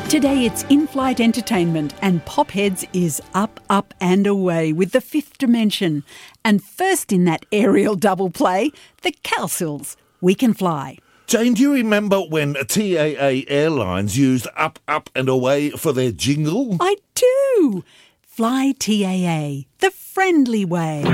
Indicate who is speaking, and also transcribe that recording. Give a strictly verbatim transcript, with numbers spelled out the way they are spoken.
Speaker 1: Today it's in-flight entertainment and Popheads is up, up and away with the fifth dimension. And first in that aerial double play, the Calcils, We Can Fly.
Speaker 2: Jane, do you remember when T A A Airlines used Up, Up and Away for their jingle?
Speaker 1: I do! Fly T A A, the friendly way.